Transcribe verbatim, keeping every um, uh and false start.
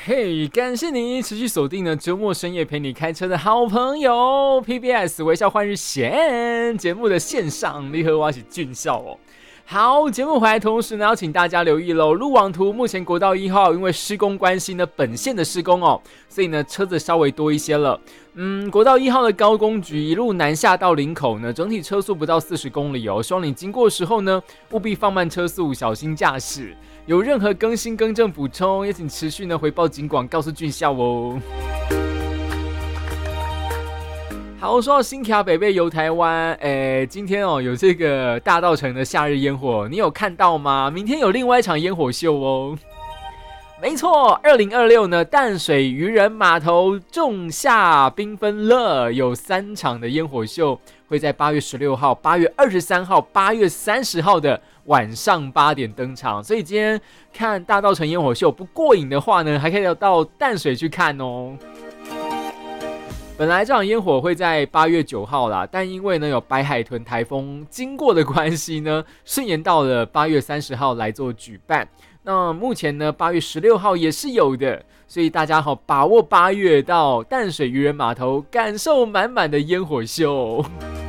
嘿，感谢你持续锁定呢周末深夜陪你开车的好朋友 P B S 微笑换日线节目的线上，你好，我是俊孝哦。好，节目回来同时呢，要请大家留意喽。路网图目前国道一号因为施工关系呢，本线的施工哦，所以呢车子稍微多一些了。嗯，国道一号的高工局一路南下到林口呢，整体车速不到四十公里哦。希望你经过的时候呢，务必放慢车速，小心驾驶。有任何更新更正补充，也请持续呢回报警广，告诉俊孝哦。好，说到新卡北北游台湾，诶，今天哦有这个大稻埕的夏日烟火，你有看到吗？明天有另外一场烟火秀哦。没错，二零二六呢，淡水渔人码头仲夏缤纷乐有三场的烟火秀，会在八月十六号、八月二十三号、八月三十号的晚上八点登场。所以今天看大稻埕烟火秀不过瘾的话呢，还可以到淡水去看哦。本来这场烟火会在八月九号啦，但因为呢有白海豚台风经过的关系呢，顺延到了八月三十号来做举办。那目前呢八月十六号也是有的，所以大家好把握八月到淡水渔人码头，感受满满的烟火秀。